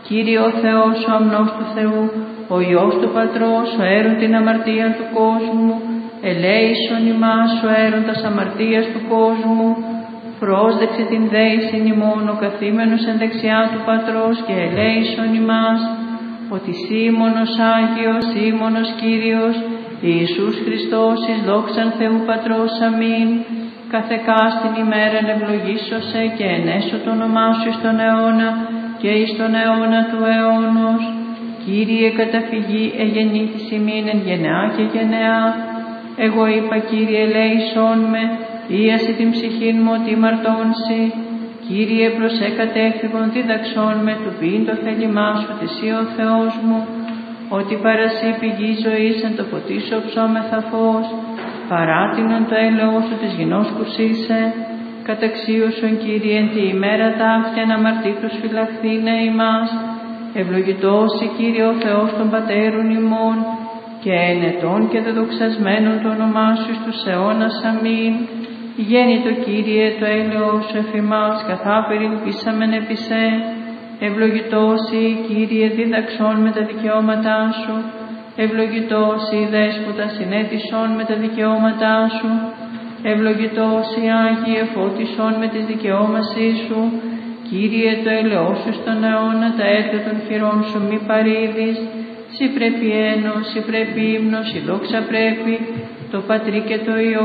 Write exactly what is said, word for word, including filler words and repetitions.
Κύριε ο Θεός, ο αμνός του Θεού, ο Υιός του Πατρός, ο έρουν την αμαρτία του κόσμου, ελέησον ημάς ο έροντας αμαρτίας του κόσμου, πρόσδεξε την δέησιν ημών ο καθήμενος εν δεξιά του Πατρός και ελέησον ημάς, ότι σύ μόνος Άγιος, σύ μόνος Κύριος, Ιησούς Χριστός, εις δόξαν Θεού Πατρός, αμήν, καθεκάστην ημέραν ευλογήσωσε και ενέσω το όνομά σου εις τον αιώνα και εις τον αιώνα του αιώνος. Κύριε καταφυγή εγεννήθης ημίν εν γενεά και γενεά. Εγώ είπα, Κύριε, ελέησόν με, ίαση την ψυχήν μου ότι μαρτώνσει. Κύριε, προσέκατε έφυγον δίδαξόν με, του ποιήν το θέλημά σου, ότι εσύ ο Θεός μου, ότι παρασύ πηγή ζωής εν το φωτίσω ψώμεθα φως, παράτηνον το έλεος σου της γινός κουσίσε, καταξίωσον, Κύριε, εν τη ημέρα ταύτια να αμαρτήτους φυλαχθήνε ημάς, ευλογητός η Κύριε ο Θεός των πατέρων ημών, και ενετών και δεδοξασμένων το όνομά σου εις τους αιώνας, αμήν. Γέννητο, Κύριε, το έλεος σου εφ' ημάς, καθά περιελπίσαμεν επί σε. Ευλογητός η Κύριε, δίδαξόν με τα δικαιώματά σου. Ευλογητός η Δέσποτα, συνέτησόν με τα δικαιώματά σου. Ευλογητός η Άγιε, φώτισόν με τις δικαιώμασή σου. Κύριε, το έλεος σου στον αιώνα, τα έργα των χειρών σου μη παρήδεις. Συ πρέπει ένος, συ πρέπει ύμνος, η δόξα πρέπει, το Πατρί και το Υιό